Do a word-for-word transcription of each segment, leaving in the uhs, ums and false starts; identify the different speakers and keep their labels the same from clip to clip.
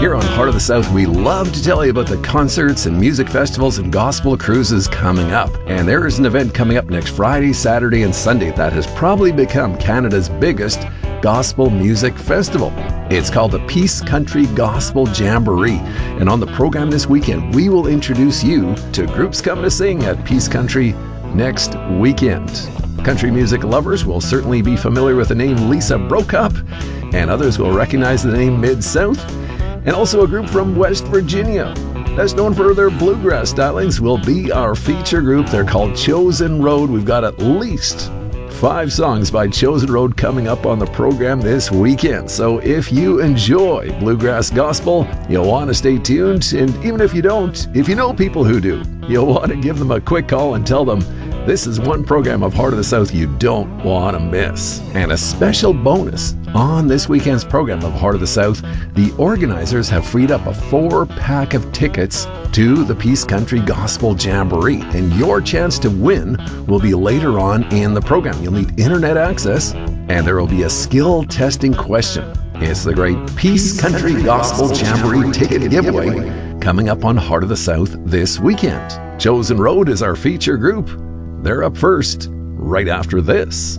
Speaker 1: Here on Heart of the South, we love to tell you about the concerts and music festivals and gospel cruises coming up. And there is an event coming up next Friday, Saturday, and Sunday that has probably become Canada's biggest gospel music festival. It's called the Peace Country Gospel Jamboree. And on the program this weekend, we will introduce you to groups coming to sing at Peace Country next weekend. Country music lovers will certainly be familiar with the name Lisa Brokop, and others will recognize the name Mid-South. And also a group from West Virginia that's known for their bluegrass stylings will be our feature group. They're called Chosen Road. We've got at least five songs by Chosen Road coming up on the program this weekend. So if you enjoy bluegrass gospel, you'll want to stay tuned. And even if you don't, if you know people who do, you'll want to give them a quick call and tell them this is one program of Heart of the South you don't want to miss. And a special bonus on this weekend's program of Heart of the South, the organizers have freed up a four-pack of tickets to the Peace Country Gospel Jamboree. And your chance to win will be later on in the program. You'll need internet access, and there will be a skill testing question. It's the great Peace Country Gospel Jamboree ticket giveaway coming up on Heart of the South this weekend. Chosen Road is our feature group. They're up first, right after this.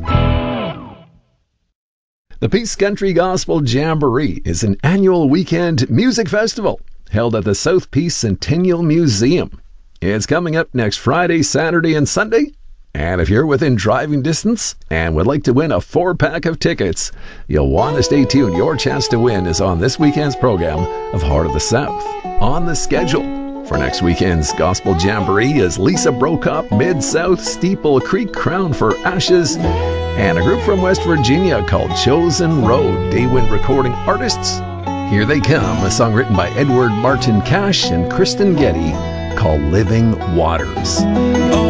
Speaker 1: The Peace Country Gospel Jamboree is an annual weekend music festival held at the South Peace Centennial Museum. It's coming up next Friday, Saturday, and Sunday. And if you're within driving distance and would like to win a four-pack of tickets, you'll want to stay tuned. Your chance to win is on this weekend's program of Heart of the South. On the schedule for next weekend's Gospel Jamboree is Lisa Brokop, Mid-South, Steeple Creek, Crown for Ashes, and a group from West Virginia called Chosen Road. Daywind recording artists. Here they come, a song written by Edward Martin Cash and Kristen Getty called Living Waters.